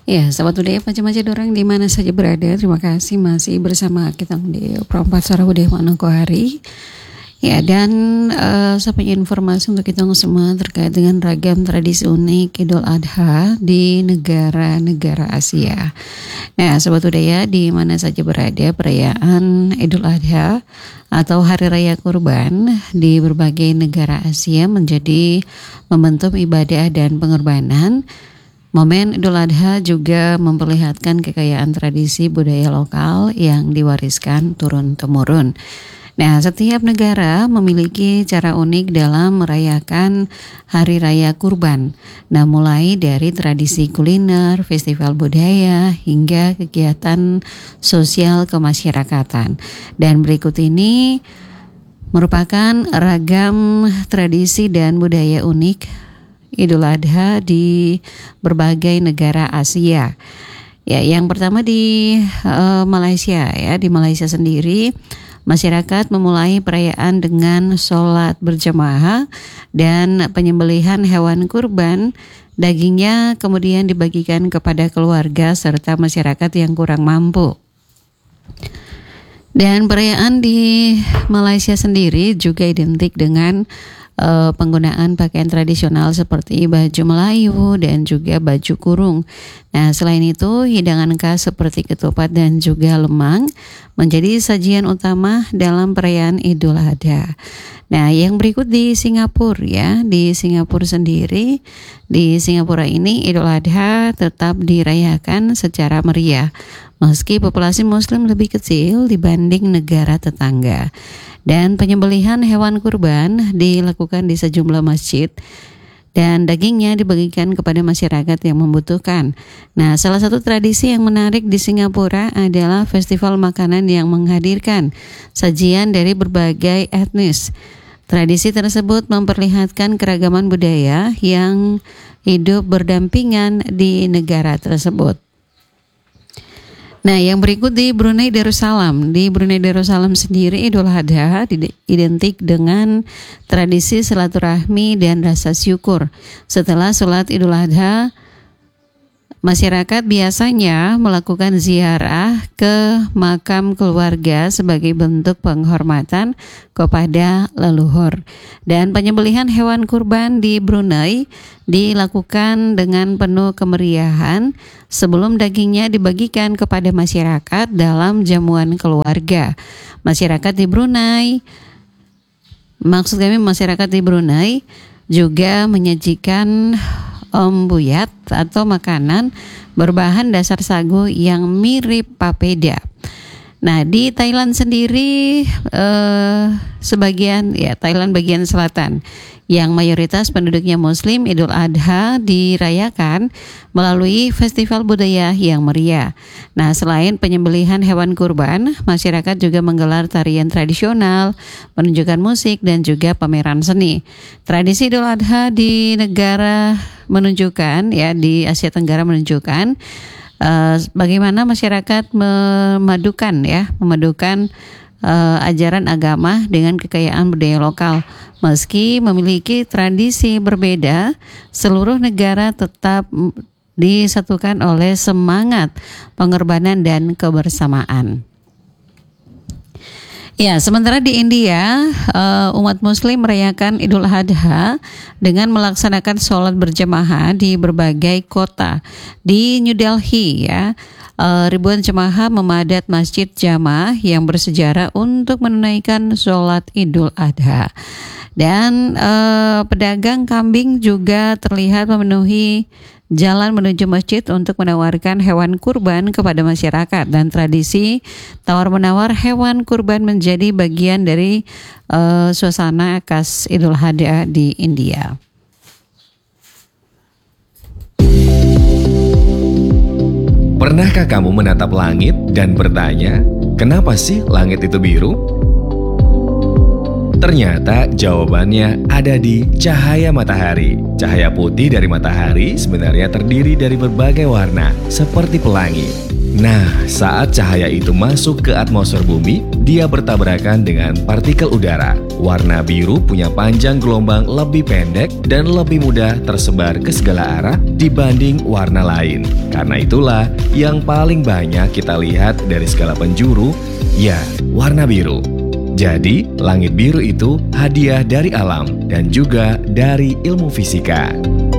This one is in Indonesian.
Ya, sahabat budaya macam-macam orang di mana saja berada. Terima kasih masih bersama kita di Perempat Suara Budaya Manokwari. Ya, dan saya punya informasi untuk kita semua terkait dengan ragam tradisi unik Idul Adha di negara-negara Asia. Nah, sahabat budaya di mana saja berada, perayaan Idul Adha atau Hari Raya Kurban di berbagai negara Asia menjadi momentum ibadah dan pengorbanan. Momen Idul Adha juga memperlihatkan kekayaan tradisi budaya lokal yang diwariskan turun-temurun. Nah, setiap negara memiliki cara unik dalam merayakan Hari Raya Kurban. Nah, mulai dari tradisi kuliner, festival budaya, hingga kegiatan sosial kemasyarakatan. Dan berikut ini merupakan ragam tradisi dan budaya unik Idul Adha di berbagai negara Asia. Ya, yang pertama di Malaysia ya, di Malaysia sendiri masyarakat memulai perayaan dengan sholat berjamaah dan penyembelihan hewan kurban. Dagingnya kemudian dibagikan kepada keluarga serta masyarakat yang kurang mampu. Dan perayaan di Malaysia sendiri juga identik dengan penggunaan pakaian tradisional seperti baju Melayu dan juga baju kurung. Nah, selain itu hidangan khas seperti ketupat dan juga lemang menjadi sajian utama dalam perayaan Idul Adha. Nah, yang berikut di Singapura ya, di Singapura sendiri, di Singapura ini Idul Adha tetap dirayakan secara meriah meski populasi Muslim lebih kecil dibanding negara tetangga. Dan penyembelihan hewan kurban dilakukan di sejumlah masjid dan dagingnya dibagikan kepada masyarakat yang membutuhkan. Nah, salah satu tradisi yang menarik di Singapura adalah festival makanan yang menghadirkan sajian dari berbagai etnis. Tradisi tersebut memperlihatkan keragaman budaya yang hidup berdampingan di negara tersebut. Nah, yang berikut di Brunei Darussalam. Di Brunei Darussalam sendiri Idul Adha identik dengan tradisi silaturahmi dan rasa syukur. Setelah sholat Idul Adha, masyarakat biasanya melakukan ziarah ke makam keluarga sebagai bentuk penghormatan kepada leluhur. Dan penyembelihan hewan kurban di Brunei dilakukan dengan penuh kemeriahan sebelum dagingnya dibagikan kepada masyarakat dalam jamuan keluarga. Masyarakat di Brunei juga menyajikan ombuyat atau makanan berbahan dasar sagu yang mirip papeda. Nah, di Thailand sendiri Thailand bagian selatan yang mayoritas penduduknya Muslim, Idul Adha dirayakan melalui festival budaya yang meriah. Nah, selain penyembelihan hewan kurban, masyarakat juga menggelar tarian tradisional, menunjukkan musik dan juga pameran seni. Tradisi Idul Adha di negara menunjukkan ya di Asia Tenggara menunjukkan bagaimana masyarakat memadukan ajaran agama dengan kekayaan budaya lokal. Meski memiliki tradisi berbeda, seluruh negara tetap disatukan oleh semangat pengorbanan dan kebersamaan. Ya, sementara di India, umat Muslim merayakan Idul Adha dengan melaksanakan sholat berjamaah di berbagai kota. Di New Delhi, ya, ribuan jemaah memadat masjid jamaah yang bersejarah untuk menunaikan sholat Idul Adha. Dan pedagang kambing juga terlihat memenuhi jalan menuju masjid untuk menawarkan hewan kurban kepada masyarakat, dan tradisi tawar-menawar hewan kurban menjadi bagian dari suasana khas Idul Adha di India. Pernahkah kamu menatap langit dan bertanya, kenapa sih langit itu biru? Ternyata jawabannya ada di cahaya matahari. Cahaya putih dari matahari sebenarnya terdiri dari berbagai warna seperti pelangi. Nah, saat cahaya itu masuk ke atmosfer bumi, dia bertabrakan dengan partikel udara. Warna biru punya panjang gelombang lebih pendek dan lebih mudah tersebar ke segala arah dibanding warna lain. Karena itulah yang paling banyak kita lihat dari segala penjuru, ya, warna biru. Jadi, langit biru itu hadiah dari alam dan juga dari ilmu fisika.